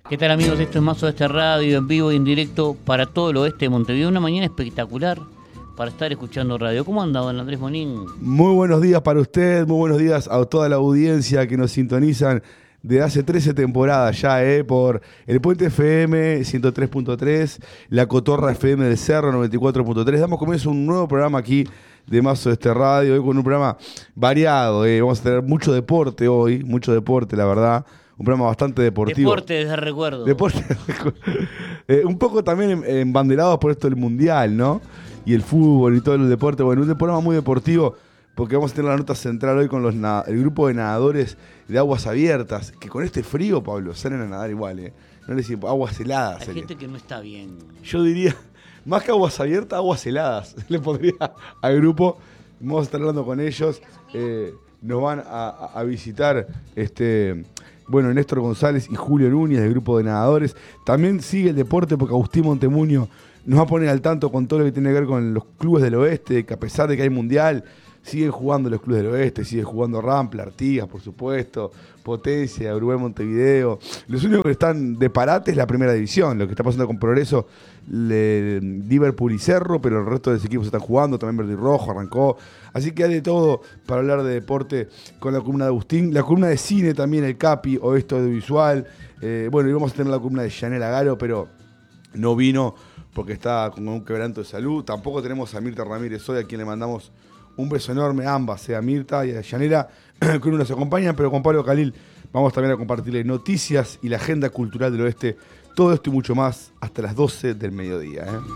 ¿Qué tal, amigos? Esto es Mazo de este Radio, en vivo y en directo para todo el oeste de Montevideo. Una mañana espectacular para estar escuchando radio. ¿Cómo anda, don Andrés Monín? Muy buenos días para usted, muy buenos días a toda la audiencia que nos sintonizan de hace 13 temporadas ya, por el Puente FM 103.3, la Cotorra FM del Cerro 94.3. Damos comienzo a un nuevo programa aquí de Mazo de este Radio, hoy con un programa variado. Vamos a tener mucho deporte hoy, mucho deporte, la verdad. Un programa bastante deportivo. Deporte desde recuerdo. Deporte un poco también embanderados por esto del Mundial, ¿no? Y el fútbol y todo el deporte. Bueno, un programa muy deportivo porque vamos a tener la nota central hoy con el grupo de nadadores de aguas abiertas, que con este frío, Pablo, salen a nadar igual, No les digo aguas heladas. Hay gente que no está bien. Yo diría, más que aguas abiertas, aguas heladas. Le pondría al grupo. Vamos a estar hablando con ellos. Nos van a visitar Néstor González y Julio Núñez del grupo de nadadores. También sigue el deporte porque Agustín Montemuño nos va a poner al tanto con todo lo que tiene que ver con los clubes del oeste, que a pesar de que hay mundial, siguen jugando los clubes del oeste, siguen jugando Rampla, Artigas, por supuesto, Potencia, Uruguay, Montevideo. Los únicos que están de parate es la primera división, lo que está pasando con Progreso, Liverpool y Cerro, pero el resto de los equipos están jugando, también Verde y Rojo arrancó. Así que hay de todo para hablar de deporte con la columna de Agustín, la columna de cine también, el Capi, Oeste Audiovisual. Y vamos a tener la columna de Yanela Garo, pero no vino porque está con un quebranto de salud. Tampoco tenemos a Mirta Ramírez hoy, a quien le mandamos un beso enorme, ambas, a Mirta y a Yanela, que nos acompañan, pero con Pablo Khalil vamos también a compartirle noticias y la agenda cultural del oeste. Todo esto y mucho más hasta las 12 del mediodía. Yo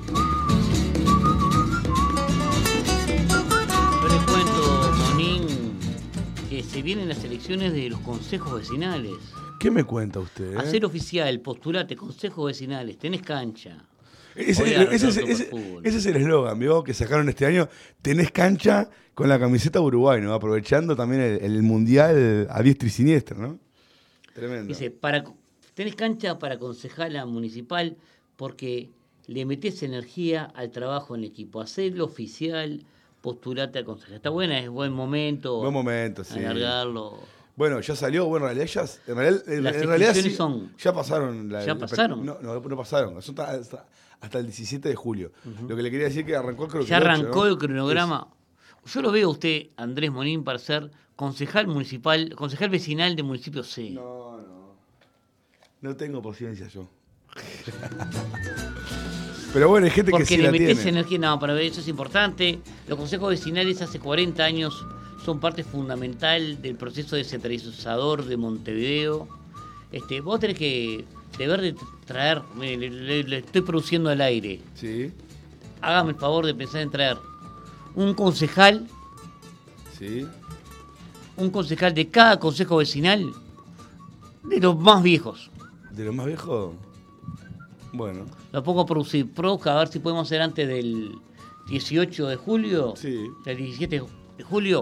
les cuento, Monín, que se vienen las elecciones de los consejos vecinales. ¿Qué me cuenta usted? Hacer oficial, postulate, consejos vecinales, tenés cancha. Ese es el eslogan, ¿vio? Que sacaron este año. Tenés cancha con la camiseta de Uruguay, ¿no? Aprovechando también el mundial a diestra y siniestra, ¿no? Tremendo. Dice, tenés cancha para concejala municipal porque le metés energía al trabajo en equipo. Hacelo oficial, postulate a concejal. Está buena, es buen momento. Buen momento, sí. Alargarlo. Bueno, ya salió, en realidad sí, son... ya pasaron. ¿Ya pasaron? No pasaron, son hasta el 17 de julio. Lo que le quería decir es que arrancó el cronograma. Ya arrancó el cronograma. Yo lo veo a usted, Andrés Monín, para ser concejal municipal, concejal vecinal de municipio C. No tengo paciencia yo. Pero bueno, hay gente porque que sí la tiene. Porque le metés energía, para ver, eso es importante. Los consejos vecinales hace 40 años son parte fundamental del proceso descentralizador de Montevideo. Vos tenés que deber de traer, le estoy produciendo al aire. Sí. Hágame el favor de pensar en traer un concejal. Sí. Un concejal de cada consejo vecinal, de los más viejos. ¿De los más viejos? Bueno. Lo pongo a producir. Produzca, a ver si podemos hacer antes del 18 de julio. Sí. Del 17 de julio.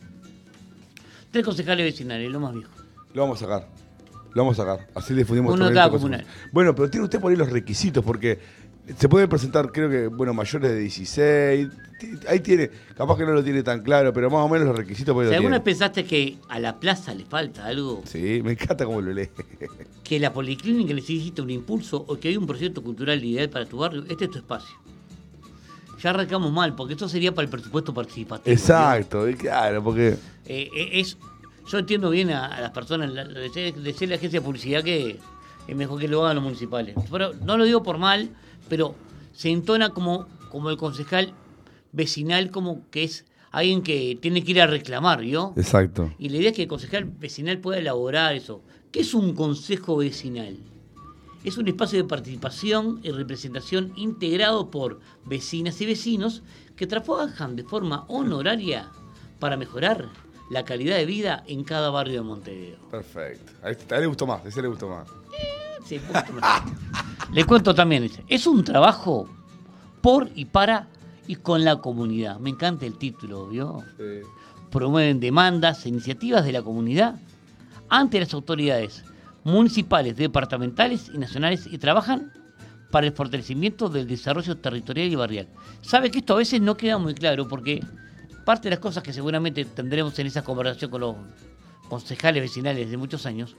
3 concejales vecinales, los más viejos. Lo vamos a sacar. Así le difundimos. Uno de cada comunal. Bueno, pero tiene usted por ahí los requisitos, porque se puede presentar, creo que, mayores de 16. Ahí tiene, capaz que no lo tiene tan claro, pero más o menos los requisitos por ahí si lo alguna tiene. vez pensaste que a la plaza le falta algo, Sí, me encanta cómo lo lee. que la policlínica necesita un impulso o que hay un proyecto cultural ideal para tu barrio, este es tu espacio. Ya arrancamos mal, porque esto sería para el presupuesto participativo. Exacto, claro, porque... Yo entiendo bien a las personas, decirle a la agencia de publicidad que es mejor que lo hagan los municipales. Pero no lo digo por mal, pero se entona como el concejal vecinal, como que es alguien que tiene que ir a reclamar, ¿vio? Exacto. Y la idea es que el concejal vecinal pueda elaborar eso. ¿Qué es un consejo vecinal? Es un espacio de participación y representación integrado por vecinas y vecinos que trabajan de forma honoraria para mejorar la calidad de vida en cada barrio de Montevideo. Perfecto. A ese le gustó más, Sí, un poquito más. Le cuento también, es un trabajo por y para y con la comunidad. Me encanta el título, ¿vio? Sí. Promueven demandas e iniciativas de la comunidad ante las autoridades municipales, departamentales y nacionales y trabajan para el fortalecimiento del desarrollo territorial y barrial. Sabe que esto a veces no queda muy claro porque parte de las cosas que seguramente tendremos en esa conversación con los concejales vecinales de muchos años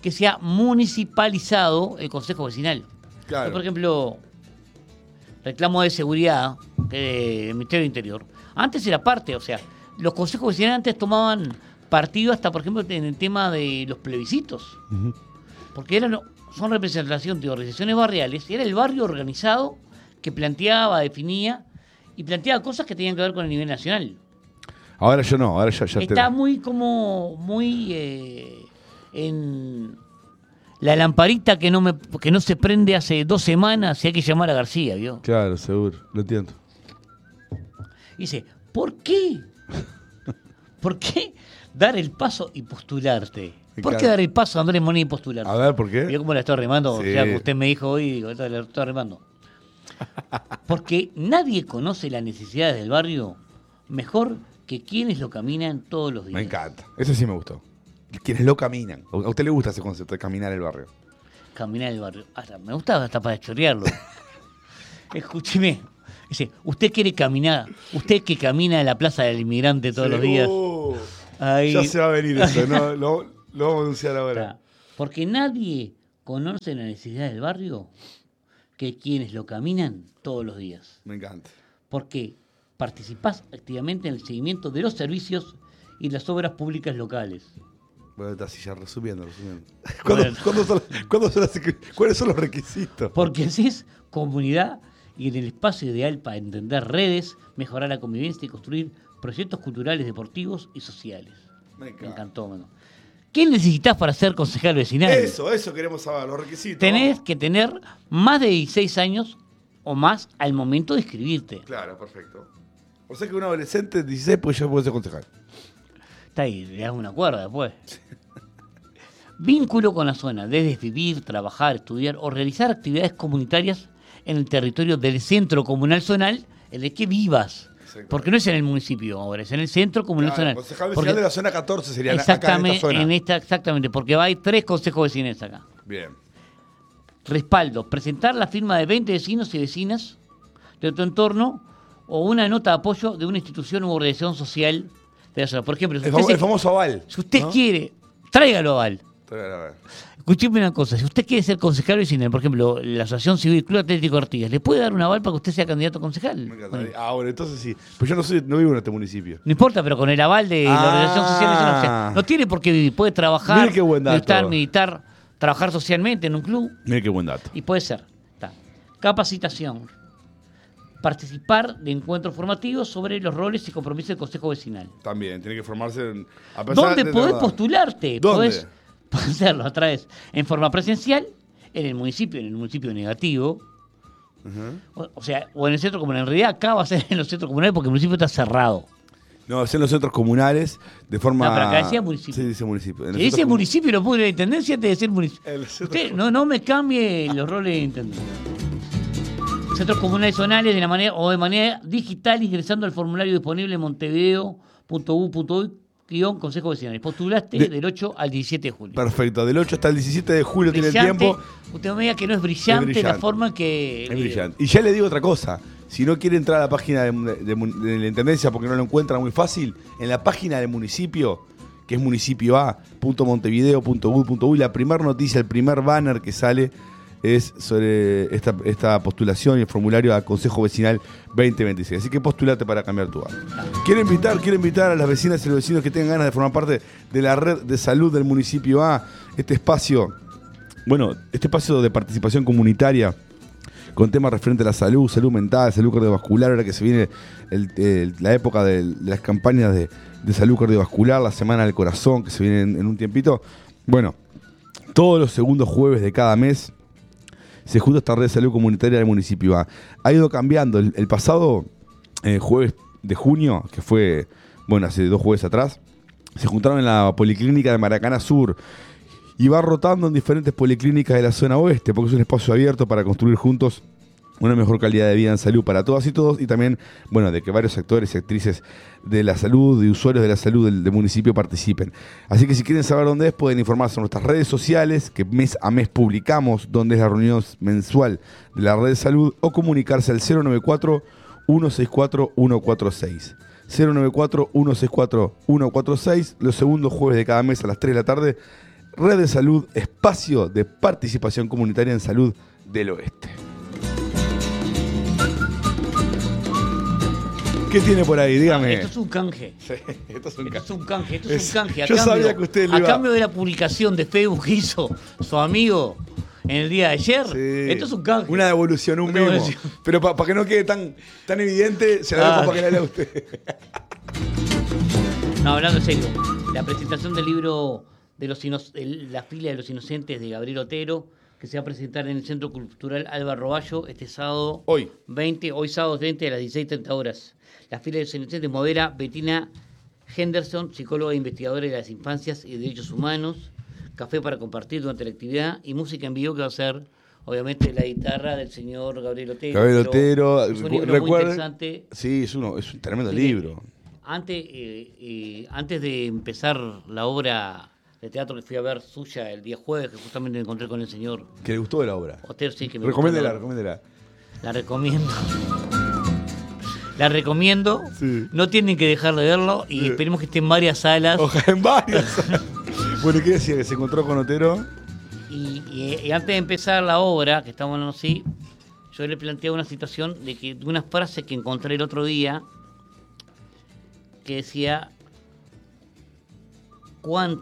que se ha municipalizado el Consejo Vecinal. Claro. Por ejemplo, reclamo de seguridad del Ministerio del Interior. Antes era parte, o sea, los consejos vecinales antes tomaban partido hasta, por ejemplo, en el tema de los plebiscitos. Ujú. Porque son representación de organizaciones barriales, y era el barrio organizado que planteaba, definía y planteaba cosas que tenían que ver con el nivel nacional. Ahora yo no, ahora ya Está muy en la lamparita que no se prende hace 2 semanas y hay que llamar a García, ¿vio? Claro, seguro, lo entiendo. Dice, ¿por qué? ¿Por qué dar el paso y postularte? ¿Por qué dar el paso a Andrés Moneda y postularte? A ver, ¿por qué? ¿Vio cómo la estoy remando? Sí. O sea, que usted me dijo hoy, digo, la estoy remando. Porque nadie conoce las necesidades del barrio mejor que quienes lo caminan todos los días. Me encanta, eso sí me gustó. Quienes lo caminan. ¿A usted le gusta ese concepto de caminar el barrio? Caminar el barrio. Me gustaba hasta para chorearlo. Escúcheme. Dice, usted quiere caminar, usted que camina en la Plaza del Inmigrante todos los días. Ahí. Ya se va a venir eso, ¿no? Lo vamos a anunciar ahora. Porque nadie conoce la necesidad del barrio que quienes lo caminan todos los días. Me encanta. Porque participás activamente en el seguimiento de los servicios y las obras públicas locales. Bueno, está así ya resumiendo. Bueno. ¿Cuáles son los requisitos? Porque es comunidad y en el espacio ideal para entender redes, mejorar la convivencia y construir proyectos culturales, deportivos y sociales. Me encantó, mano. ¿Qué necesitas para ser concejal vecinal? Eso queremos saber, los requisitos. Tenés que tener más de 16 años o más al momento de inscribirte. Claro, perfecto. O sea que un adolescente de 16 pues ya puede ser concejal. Está ahí, le das una cuerda después. Vínculo con la zona, desde vivir, trabajar, estudiar o realizar actividades comunitarias en el territorio del centro comunal zonal en el que vivas. Porque no es en el municipio ahora, es en el centro comunal zonal. Concejal vecinal de la zona 14 sería exactamente, acá en esta zona. Exactamente, porque hay 3 consejos vecinales acá. Bien. Respaldo, presentar la firma de 20 vecinos y vecinas de tu entorno o una nota de apoyo de una institución u organización social de la zona. Por ejemplo, el famoso aval. Si usted quiere, tráigalo aval. A Escúcheme una cosa, si usted quiere ser concejal vecinal, por ejemplo, la Asociación Civil Club Atlético Artigas, ¿le puede dar un aval para que usted sea candidato a concejal? Bueno. Bueno, entonces sí. Pues yo no vivo en este municipio. No importa, pero con el aval de la organización social, o sea, no tiene por qué vivir, puede trabajar, Mire qué buen dato. militar, trabajar socialmente en un club. Mire qué buen dato. Y puede ser. Capacitación. Participar de encuentros formativos sobre los roles y compromisos del Consejo Vecinal. También, tiene que formarse ¿Dónde podés postularte? ¿Dónde? Podés hacerlo a través, en forma presencial, en el municipio negativo. O sea, o en el centro comunal. En realidad acá va a ser en los centros comunales porque el municipio está cerrado. No, es en los centros comunales de forma... No, pero acá decía municipio. Sí, dice municipio. Si dice municipio, lo pone la intendencia antes de decir municipio. Usted no me cambie los roles de intendente. Centros comunales zonales de manera digital ingresando al formulario disponible en montevideo.u.uy/Consejo Vecinal. Postulaste del 8 al 17 de julio. Perfecto, del 8 hasta el 17 de julio tiene el tiempo. Usted me diga que no es brillante la forma en que... Es brillante. Y ya le digo otra cosa. Si no quiere entrar a la página de la Intendencia porque no lo encuentra muy fácil, en la página del municipio, que es municipioa.montevideo.uy.uy, la primera noticia, el primer banner que sale es sobre esta postulación y el formulario a Consejo Vecinal 2026. Así que postulate para cambiar tu barrio. Quiero invitar a las vecinas y los vecinos que tengan ganas de formar parte de la red de salud del municipio A, este espacio de participación comunitaria con temas referentes a la salud mental, salud cardiovascular, ahora que se viene la época de las campañas de salud cardiovascular, la Semana del Corazón, que se viene en un tiempito. Bueno, todos los segundos jueves de cada mes se junta esta red de salud comunitaria del municipio A. Ha ido cambiando. El pasado jueves de junio, que fue, hace 2 jueves atrás, se juntaron en la Policlínica de Maracaná Sur y va rotando en diferentes policlínicas de la zona oeste, porque es un espacio abierto para construir juntos una mejor calidad de vida en salud para todas y todos, y también, de que varios actores y actrices de la salud, de usuarios de la salud del municipio participen. Así que si quieren saber dónde es, pueden informarse en nuestras redes sociales, que mes a mes publicamos dónde es la reunión mensual de la red de salud, o comunicarse al 094-164-146. 094-164-146, los segundos jueves de cada mes a las 3 de la tarde, Red de Salud, espacio de participación comunitaria en salud del oeste. ¿Qué tiene por ahí? Dígame. Esto es un canje. Sí, esto es un canje. Esto es un canje. Esto es un canje. Yo sabía que usted le iba... A cambio de la publicación de Facebook que hizo su amigo en el día de ayer, Sí. esto es un canje. Una devolución, un Una mimo. devolución. Pero para que no quede tan evidente, se la dejo para que la lea usted. No, hablando en serio. La presentación del libro de La fila de los inocentes de Gabriel Otero, que se va a presentar en el Centro Cultural Álvaro Roballo este sábado. Hoy sábado 20 a las 16:30 horas. La fila de los inocentes modera Bettina Henderson, psicóloga e investigadora de las infancias y derechos humanos. Café para compartir durante la actividad y música en vivo que va a ser, obviamente, la guitarra del señor Gabriel Otero. Gabriel Otero, Es un libro muy interesante. Sí, es un tremendo libro. Antes de empezar la obra de teatro que fui a ver suya el día jueves, que justamente me encontré con el señor ¿Que le gustó de la obra? Otero, sí, que me Recomiéndela. La recomiendo. La recomiendo. Sí. No tienen que dejar de verlo y esperemos que esté en varias salas. Ojalá en varias. Bueno, ¿qué decía? Que se encontró con Otero. Y antes de empezar la obra, que estamos hablando así, yo le planteaba una situación de una frase que encontré el otro día que decía: